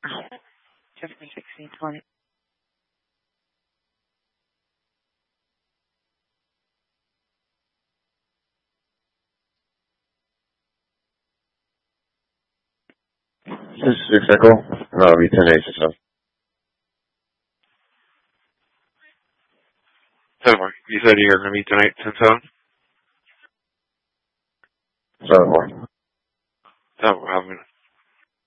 Just 1620. This is 6 Echo. V10 8 7-1. You said you're going to meet tonight, 10-7? 7-1. Oh,